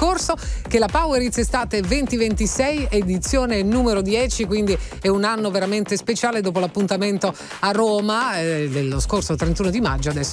scorso che la Power-It's Estate 2026, edizione numero 10, quindi è un anno veramente speciale dopo l'appuntamento a Roma dello scorso 31 di maggio. Adesso